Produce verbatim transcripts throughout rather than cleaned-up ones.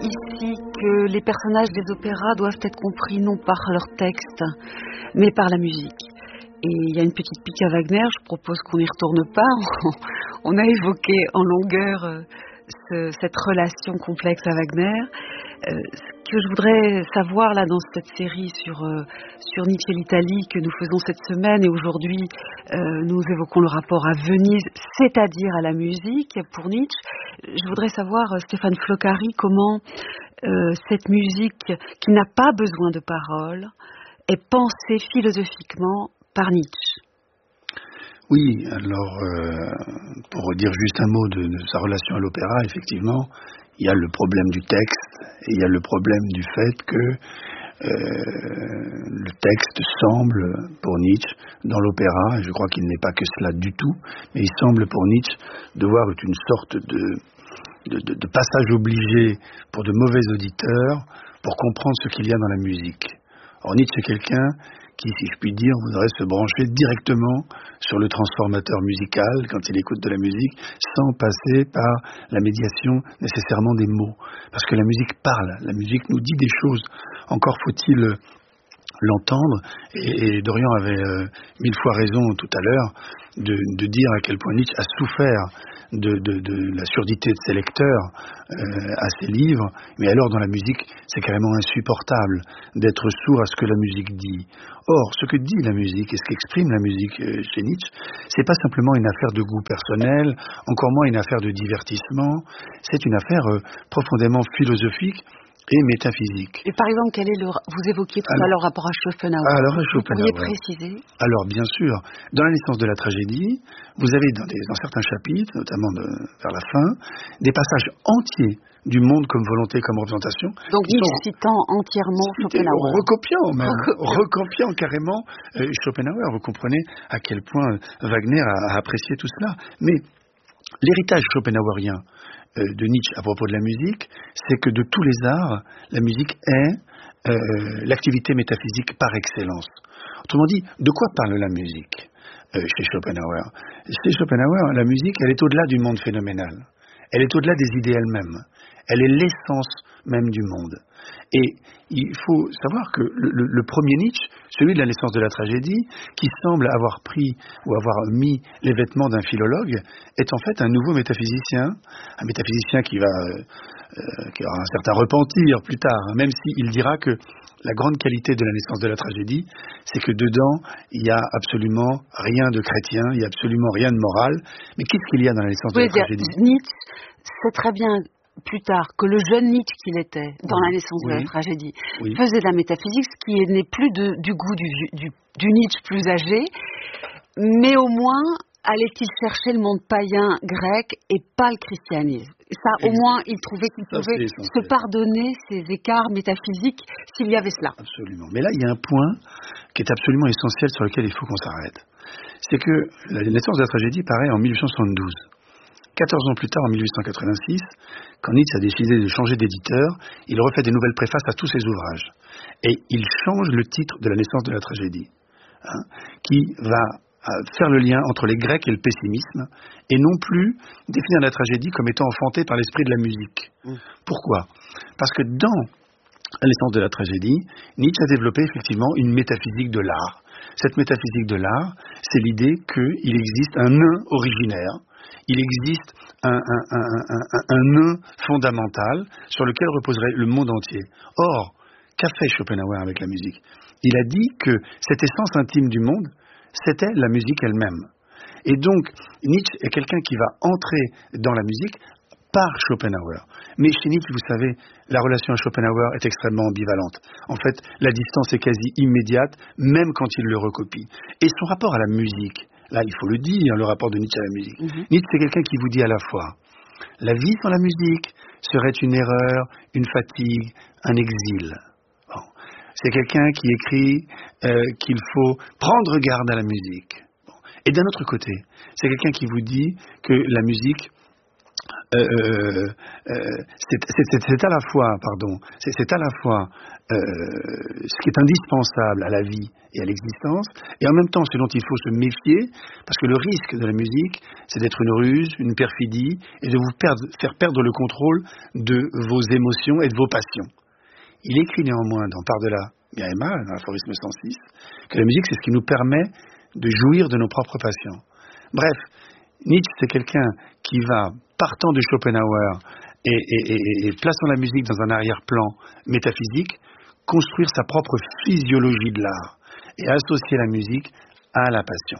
ici que les personnages des opéras doivent être compris non par leur texte, mais par la musique. Et il y a une petite pique à Wagner, je propose qu'on n'y retourne pas. On a évoqué en longueur euh, ce, cette relation complexe à Wagner. Euh, ce que je voudrais savoir là dans cette série sur, euh, sur Nietzsche et l'Italie que nous faisons cette semaine, et aujourd'hui euh, nous évoquons le rapport à Venise, c'est-à-dire à la musique pour Nietzsche. Je voudrais savoir, Stéphane Floccari, comment euh, cette musique qui n'a pas besoin de paroles est pensée philosophiquement par Nietzsche. Oui, alors euh, pour dire juste un mot de, de sa relation à l'opéra, effectivement, il y a le problème du texte et il y a le problème du fait que euh, le texte semble pour Nietzsche dans l'opéra, et je crois qu'il n'est pas que cela du tout, mais il semble pour Nietzsche devoir être une sorte de, de, de, de passage obligé pour de mauvais auditeurs pour comprendre ce qu'il y a dans la musique. Or Nietzsche est quelqu'un qui, si je puis dire, voudrait se brancher directement sur le transformateur musical quand il écoute de la musique, sans passer par la médiation nécessairement des mots. Parce que la musique parle, la musique nous dit des choses. Encore faut-il l'entendre, et, et Dorian avait euh, mille fois raison tout à l'heure de, de dire à quel point Nietzsche a souffert de, de, de la surdité de ses lecteurs euh, à ses livres, mais alors dans la musique c'est carrément insupportable d'être sourd à ce que la musique dit. Or, ce que dit la musique et ce qu'exprime la musique euh, chez Nietzsche, c'est pas simplement une affaire de goût personnel, encore moins une affaire de divertissement, c'est une affaire euh, profondément philosophique et métaphysique. Et par exemple, quel est le, vous évoquiez tout alors, à l'heure rapport à Schopenhauer. Alors, à Schopenhauer. Vous pourriez préciser? Alors, bien sûr, dans la naissance de la tragédie, vous avez dans, des, dans certains chapitres, notamment de, vers la fin, des passages entiers du monde comme volonté, comme représentation. Donc, Nietzsche citant entièrement Schopenhauer. Recopiant même, recopiant, recopiant carrément euh, Schopenhauer. Vous comprenez à quel point Wagner a, a apprécié tout cela. Mais l'héritage schopenhauerien de Nietzsche à propos de la musique, c'est que de tous les arts, la musique est euh, l'activité métaphysique par excellence. Autrement dit, de quoi parle la musique euh, chez Schopenhauer? Chez Schopenhauer, la musique, elle est au-delà du monde phénoménal. Elle est au-delà des idées elles-mêmes. Elle est l'essence même du monde. Et il faut savoir que le, le, le premier Nietzsche, celui de la naissance de la tragédie, qui semble avoir pris ou avoir mis les vêtements d'un philologue, est en fait un nouveau métaphysicien, un métaphysicien qui va, euh, qui aura un certain repentir plus tard, hein, même s'il dira que la grande qualité de la naissance de la tragédie, c'est que dedans, il n'y a absolument rien de chrétien, il n'y a absolument rien de moral. Mais qu'est-ce qu'il y a dans la naissance de la tragédie? Nietzsche sait très bien plus tard que le jeune Nietzsche qu'il était dans la naissance oui. de la tragédie oui. faisait de la métaphysique, ce qui n'est plus de, du goût du, du, du Nietzsche plus âgé, mais au moins allait-il chercher le monde païen grec et pas le christianisme. Ça, au moins, il trouvait qu'il ça, pouvait se pardonner ces écarts métaphysiques s'il y avait cela. Absolument. Mais là, il y a un point qui est absolument essentiel sur lequel il faut qu'on s'arrête. C'est que la naissance de la tragédie paraît en mille huit cent soixante-douze. quatorze ans plus tard, en mille huit cent quatre-vingt-six, quand Nietzsche a décidé de changer d'éditeur, il refait des nouvelles préfaces à tous ses ouvrages. Et il change le titre de la naissance de la tragédie, hein, qui va faire le lien entre les Grecs et le pessimisme, et non plus définir la tragédie comme étant enfantée par l'esprit de la musique. Mmh. Pourquoi? Parce que dans la naissance de la tragédie, Nietzsche a développé effectivement une métaphysique de l'art. Cette métaphysique de l'art, c'est l'idée qu'il existe un nain originaire, il existe un, un, un, un, un, un nœud fondamental sur lequel reposerait le monde entier. Or, qu'a fait Schopenhauer avec la musique? Il a dit que cette essence intime du monde, c'était la musique elle-même. Et donc, Nietzsche est quelqu'un qui va entrer dans la musique par Schopenhauer. Mais chez Nietzsche, vous savez, la relation à Schopenhauer est extrêmement ambivalente. En fait, la distance est quasi immédiate, même quand il le recopie. Et son rapport à la musique, là, il faut le dire, le rapport de Nietzsche à la musique. Mm-hmm. Nietzsche, c'est quelqu'un qui vous dit à la fois, la vie sans la musique serait une erreur, une fatigue, un exil. Bon. C'est quelqu'un qui écrit euh, qu'il faut prendre garde à la musique. Bon. Et d'un autre côté, c'est quelqu'un qui vous dit que la musique euh, euh, euh, c'est, c'est, c'est, c'est à la fois, pardon, c'est, c'est à la fois euh, ce qui est indispensable à la vie et à l'existence, et en même temps ce dont il faut se méfier, parce que le risque de la musique, c'est d'être une ruse, une perfidie, et de vous perdre, faire perdre le contrôle de vos émotions et de vos passions. Il écrit néanmoins dans Par-delà bien et mal, dans l'aphorisme cent six, que la musique, c'est ce qui nous permet de jouir de nos propres passions. Bref, Nietzsche, c'est quelqu'un qui va, partant de Schopenhauer et, et, et, et plaçant la musique dans un arrière-plan métaphysique, construire sa propre physiologie de l'art et associer la musique à la passion.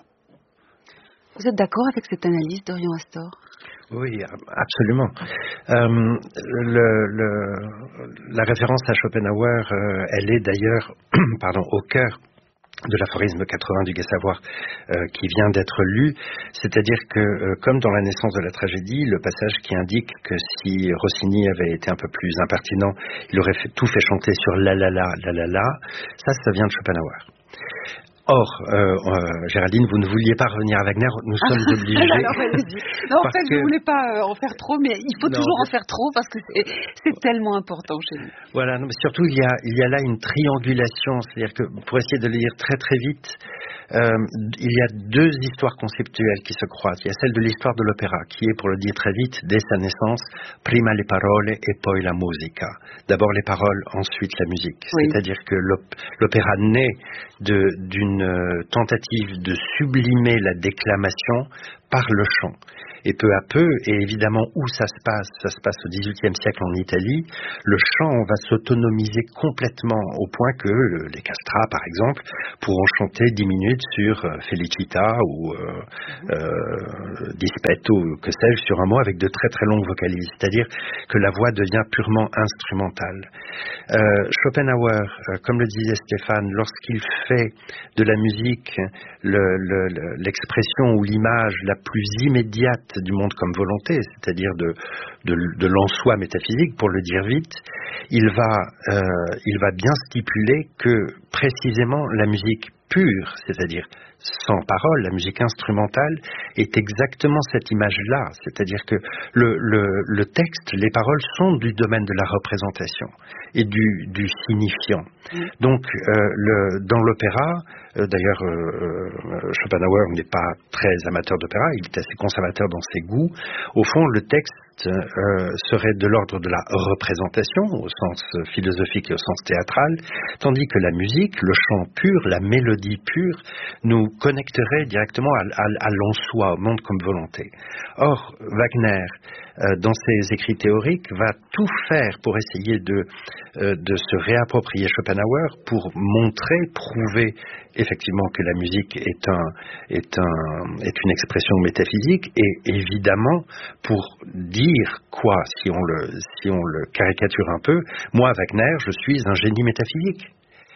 Vous êtes d'accord avec cette analyse d'Orion Astor ? Oui, absolument. Euh, le, le, la référence à Schopenhauer, euh, elle est d'ailleurs pardon, au cœur de l'aphorisme quatre-vingts du Gai Savoir euh, qui vient d'être lu, c'est-à-dire que, euh, comme dans La naissance de la tragédie, le passage qui indique que si Rossini avait été un peu plus impertinent, il aurait fait, tout fait chanter sur la la la la la la, ça, ça vient de Schopenhauer. Or, euh, euh, Géraldine, vous ne vouliez pas revenir à Wagner, nous sommes obligés. Alors, allez-y. Non, en fait, que... je ne voulais pas euh, en faire trop, mais il faut non, toujours en faire trop parce que c'est, c'est tellement important chez nous. Voilà, non, mais surtout, il y a, il y a là une triangulation, c'est-à-dire que, pour essayer de le lire très très vite, euh, il y a deux histoires conceptuelles qui se croisent. Il y a celle de l'histoire de l'opéra, qui est, pour le dire très vite, dès sa naissance, prima le parole e poi la musica. D'abord les paroles, ensuite la musique. Oui. C'est-à-dire que l'opéra naît de, d'une tentative de sublimer la déclamation par le chant. Et peu à peu, et évidemment où ça se passe, ça se passe au dix-huitième siècle en Italie, le chant va s'autonomiser complètement au point que euh, les castrats, par exemple, pourront chanter dix minutes sur euh, Felicita ou euh, euh, Dispetto, que sais-je, sur un mot avec de très très longues vocalises. C'est-à-dire que la voix devient purement instrumentale. Euh, Schopenhauer, euh, comme le disait Stéphane, lorsqu'il fait de la musique le, le, le, l'expression ou l'image la plus immédiate du monde comme volonté, c'est-à-dire de, de, de l'en-soi métaphysique, pour le dire vite, il va, euh, il va bien stipuler que précisément la musique pure, c'est-à-dire sans parole, la musique instrumentale, est exactement cette image-là, c'est-à-dire que le, le, le texte, les paroles sont du domaine de la représentation et du, du signifiant. Donc, euh, le, dans l'opéra, euh, d'ailleurs, euh, Schopenhauer n'est pas très amateur d'opéra, il est assez conservateur dans ses goûts. Au fond, le texte euh, serait de l'ordre de la représentation, au sens philosophique et au sens théâtral, tandis que la musique, le chant pur, la mélodie pure, nous connecterait directement à, à, à l'en-soi, au monde comme volonté. Or, Wagner, euh, dans ses écrits théoriques, va tout faire pour essayer de, euh, de se réapproprier Schopenhauer, pour montrer, prouver effectivement que la musique est, un, est, un, est une expression métaphysique, et évidemment pour dire quoi, si on le, si on le caricature un peu, moi Wagner, je suis un génie métaphysique.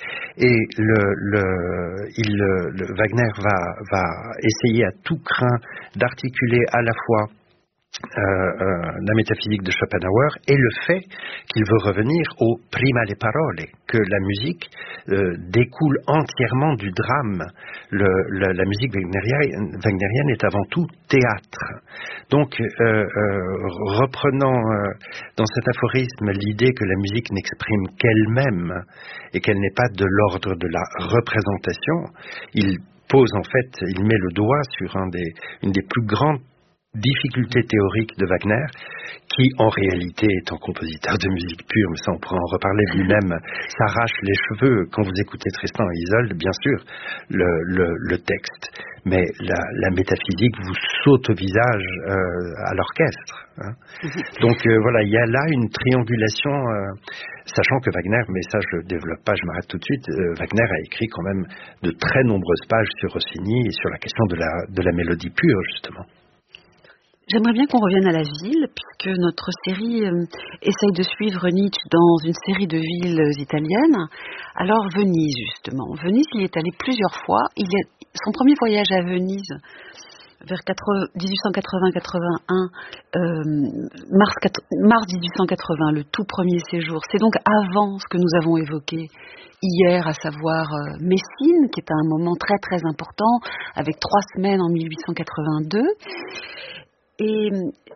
Et le, le, il, le Wagner va, va essayer à tout crin d'articuler à la fois Euh, euh, la métaphysique de Schopenhauer et le fait qu'il veut revenir au prima le parole, que la musique euh, découle entièrement du drame. Le, le, la musique wagnérienne, wagnérienne est avant tout théâtre. Donc, euh, euh, reprenant euh, dans cet aphorisme l'idée que la musique n'exprime qu'elle-même et qu'elle n'est pas de l'ordre de la représentation, il pose en fait, il met le doigt sur un des, une des plus grandes difficulté théorique de Wagner, qui en réalité étant compositeur de musique pure, mais ça on pourra en reparler, lui-même s'arrache les cheveux quand vous écoutez Tristan et Isolde, bien sûr, le, le, le texte, mais la, la métaphysique vous saute au visage euh, à l'orchestre. Hein. Donc euh, voilà, il y a là une triangulation, euh, sachant que Wagner, mais ça je ne développe pas, je m'arrête tout de suite, euh, Wagner a écrit quand même de très nombreuses pages sur Rossini et sur la question de la, de la mélodie pure, justement. J'aimerais bien qu'on revienne à la ville, puisque notre série euh, essaye de suivre Nietzsche dans une série de villes italiennes. Alors Venise, justement. Venise, il y est allé plusieurs fois. Il est, son premier voyage à Venise, vers dix-huit cent quatre-vingts quatre-vingt-un, euh, mars, mars dix-huit cent quatre-vingts, le tout premier séjour. C'est donc avant ce que nous avons évoqué hier, à savoir euh, Messine, qui est un moment très très important, avec trois semaines en mille huit cent quatre-vingt-deux. Et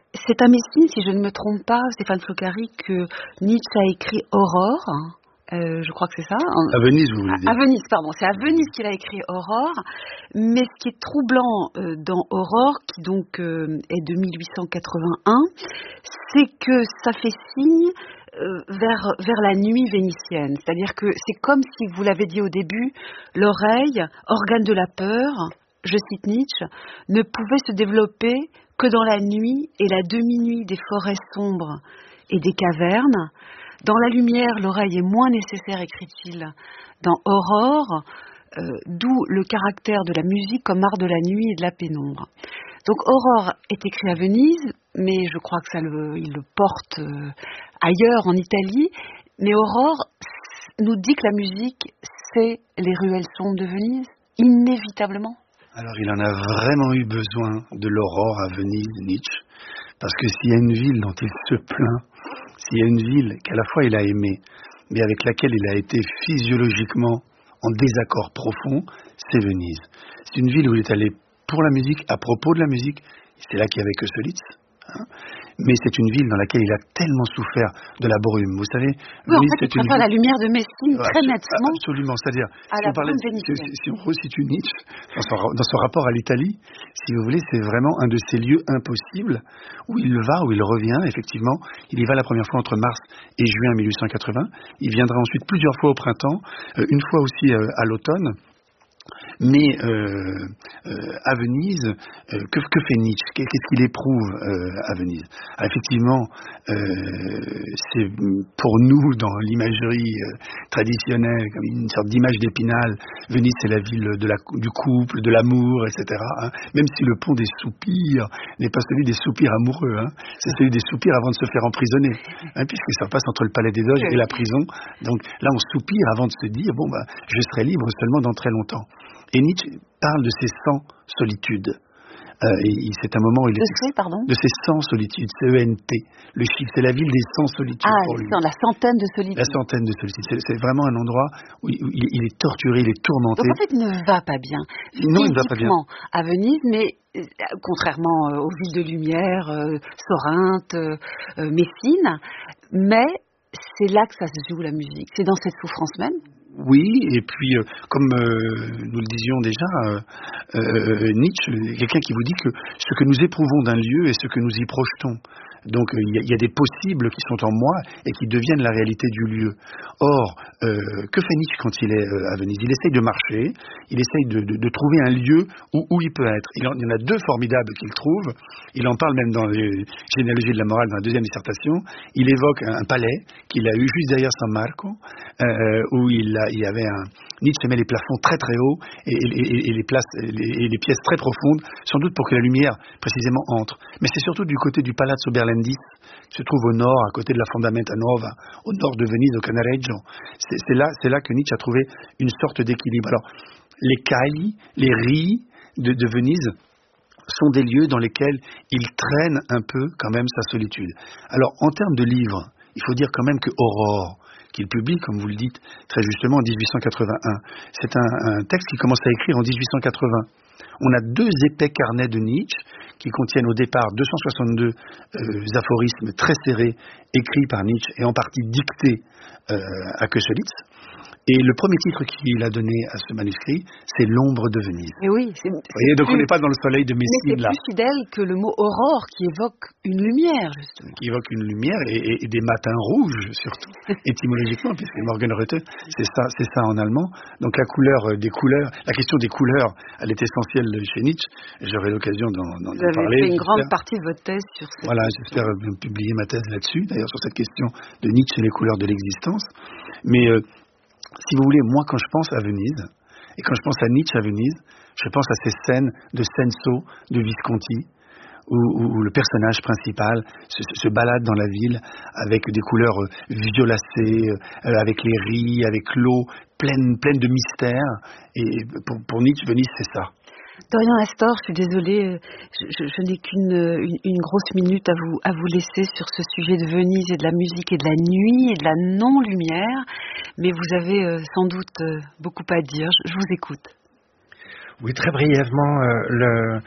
C'est à Messine, si je ne me trompe pas, Stéphane Floccari, que Nietzsche a écrit Aurore. Euh, je crois que c'est ça. À Venise, vous voulez dire. À Venise, pardon. C'est à Venise qu'il a écrit Aurore. Mais ce qui est troublant euh, dans Aurore, qui donc euh, est de mille huit cent quatre-vingt-un, c'est que ça fait signe euh, vers, vers la nuit vénitienne. C'est-à-dire que c'est comme si, vous l'avez dit au début, l'oreille, organe de la peur, je cite Nietzsche, ne pouvait se développer que dans la nuit et la demi-nuit des forêts sombres et des cavernes. Dans la lumière, l'oreille est moins nécessaire, écrit-il dans Aurore, euh, d'où le caractère de la musique comme art de la nuit et de la pénombre. Donc Aurore est écrit à Venise, mais je crois que ça le, il le porte euh, ailleurs, en Italie. Mais Aurore nous dit que la musique, c'est les ruelles sombres de Venise, inévitablement. Alors il en a vraiment eu besoin de l'aurore à Venise, Nietzsche, parce que s'il y a une ville dont il se plaint, s'il y a une ville qu'à la fois il a aimée, mais avec laquelle il a été physiologiquement en désaccord profond, c'est Venise. C'est une ville où il est allé pour la musique, à propos de la musique, c'est là qu'il n'y avait que Solitz, hein, mais c'est une ville dans laquelle il a tellement souffert de la brume. Vous savez, oui, Venise, en fait, c'est une ville... la lumière de Messine ouais, très nettement. Absolument, c'est-à-dire, à si, on parlait, si, si on resitue Nietzsche dans son, dans son rapport à l'Italie, si vous voulez, c'est vraiment un de ces lieux impossibles où il va, où il revient, effectivement. Il y va la première fois entre mars et juin mille huit cent quatre-vingts. Il viendra ensuite plusieurs fois au printemps, euh, une fois aussi euh, à l'automne. Mais euh, euh, à Venise, euh, que, que fait Nietzsche? Qu'est-ce qu'il éprouve euh, à Venise? Alors, effectivement, euh, c'est pour nous, dans l'imagerie euh, traditionnelle, comme une sorte d'image d'Épinal, Venise c'est la ville de la, du couple, de l'amour, et cetera. Hein. Même si le pont des soupirs n'est pas celui des soupirs amoureux, hein. C'est celui des soupirs avant de se faire emprisonner, hein, puisque ça passe entre le palais des Doges et la prison. Donc là, on soupire avant de se dire, bon, bah, je serai libre seulement dans très longtemps. Et Nietzsche parle de ces cent solitudes. Euh, et c'est un moment où il de est... Ces, pardon de ces cent solitudes, C E N T. Le chiffre, c'est la ville des cent solitudes ah, pour lui. la centaine de solitudes. La centaine de solitudes. C'est, c'est vraiment un endroit où il, où il est torturé, il est tourmenté. Donc en fait, il ne va pas bien. Non, il ne va pas bien. À Venise, mais euh, contrairement euh, aux villes de lumière, euh, Sorinthe, euh, Messine, mais c'est là que ça se joue la musique. C'est dans cette souffrance même. Oui, et puis euh, comme euh, nous le disions déjà, euh, euh, Nietzsche, quelqu'un qui vous dit que ce que nous éprouvons d'un lieu est ce que nous y projetons. Donc il euh, y, y a des possibles qui sont en moi et qui deviennent la réalité du lieu. Or, euh, que fait Nietzsche quand il est euh, à Venise? Il essaye de marcher, il essaye de, de, de trouver un lieu où, où il peut être. Il, en, il y en a deux formidables qu'il trouve. Il en parle même dans les généalogies de la morale, dans la deuxième dissertation. Il évoque un, un palais qu'il a eu juste derrière San Marco, euh, où il, a, il y avait un... Nietzsche met les plafonds très très hauts et, et, et, et, les places, et, les, et les pièces très profondes, sans doute pour que la lumière précisément entre. Mais c'est surtout du côté du Palazzo Berlandis, qui se trouve au nord, à côté de la Fondamenta Nova, au nord de Venise, au Canareggio. C'est, c'est, là, c'est là que Nietzsche a trouvé une sorte d'équilibre. Alors, les cailles, les ris de, de Venise sont des lieux dans lesquels il traîne un peu quand même sa solitude. Alors, en termes de livres, il faut dire quand même que Aurore, qu'il publie, comme vous le dites très justement, en dix-huit cent quatre-vingt-un, c'est un, un texte qu'il commence à écrire en dix-huit cent quatre-vingts. On a deux épais carnets de Nietzsche qui contiennent au départ deux cent soixante-deux euh, aphorismes très serrés écrits par Nietzsche et en partie dictés euh, à Köselitz. Et le premier titre qu'il a donné à ce manuscrit, c'est L'ombre de Venise. Et oui, c'est, vous voyez, donc plus, on n'est pas dans le soleil de Messine là. là. Mais c'est plus fidèle que le mot aurore qui évoque une lumière, justement. Qui évoque une lumière et, et, et des matins rouges, surtout, étymologiquement, puisque Morgenröte, c'est ça, c'est ça en allemand. Donc la couleur des couleurs, la question des couleurs, elle est essentielle chez Nietzsche. J'aurai l'occasion d'en, d'en, Vous avez parler. fait une j'espère. grande partie de votre thèse sur cette Voilà, j'espère publier ma thèse là-dessus, d'ailleurs sur cette question de Nietzsche et les couleurs de l'existence. Mais euh, si vous voulez, moi quand je pense à Venise, et quand je pense à Nietzsche à Venise, je pense à ces scènes de Senso, de Visconti, où, où, où le personnage principal se, se balade dans la ville avec des couleurs violacées, euh, avec les ris, avec l'eau, pleine, pleine de mystères. Et pour, pour Nietzsche, Venise, c'est ça. Dorian Astor, je suis désolée, je, je, je n'ai qu'une une, une grosse minute à vous, à vous laisser sur ce sujet de Venise et de la musique et de la nuit et de la non-lumière, mais vous avez euh, sans doute euh, beaucoup à dire. Je, je vous écoute. Oui, très brièvement, euh, le,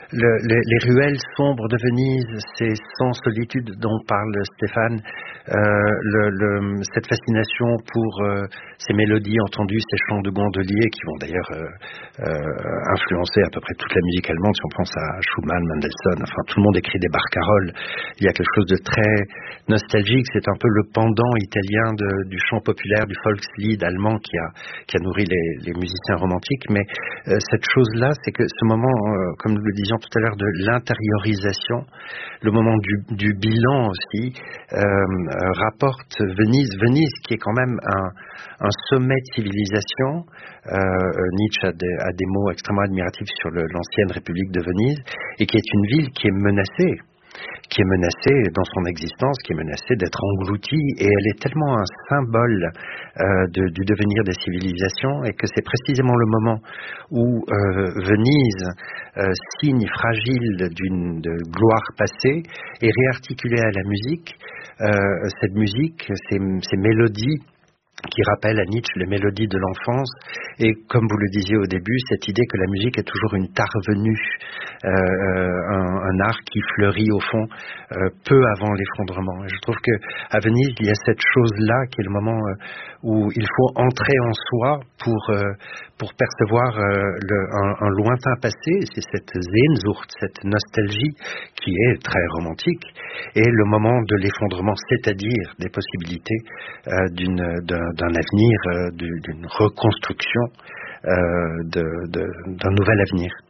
le, les, les ruelles sombres de Venise, ces sons solitudes dont parle Stéphane, euh, le, le, cette fascination pour euh, ces mélodies entendues, ces chants de gondoliers qui vont d'ailleurs euh, euh, influencer à peu près toute la musique allemande. Si on pense à Schumann, Mendelssohn, enfin tout le monde écrit des barcarolles. Il y a quelque chose de très nostalgique. C'est un peu le pendant italien de, du chant populaire, du Volkslied allemand qui a, qui a nourri les, les musiciens romantiques. Mais euh, cette chose-là, c'est que ce moment, euh, comme nous le disions tout à l'heure, de l'intériorisation, le moment du, du bilan aussi, euh, euh, rapporte Venise. Venise qui est quand même un, un sommet de civilisation. Euh, Nietzsche a des, a des mots extrêmement admiratifs sur le, l'ancienne République de Venise, et qui est une ville qui est menacée. qui est menacée dans son existence, qui est menacée d'être engloutie, et elle est tellement un symbole euh, de, du devenir des civilisations, et que c'est précisément le moment où euh, Venise, euh, signe fragile d'une de gloire passée, est réarticulée à la musique. Euh, cette musique, ces, ces mélodies qui rappelle à Nietzsche les mélodies de l'enfance, et comme vous le disiez au début, cette idée que la musique est toujours une tarvenue, euh, un, un art qui fleurit au fond euh, peu avant l'effondrement. Et je trouve que à Venise, il y a cette chose-là qui est le moment euh, où il faut entrer en soi pour euh, pour percevoir euh, le, un, un lointain passé. C'est cette Sehnsucht, cette nostalgie qui est très romantique, et le moment de l'effondrement, c'est-à-dire des possibilités euh, d'une d'un, d'un avenir, euh, d'une reconstruction, euh, de, de, d'un nouvel avenir.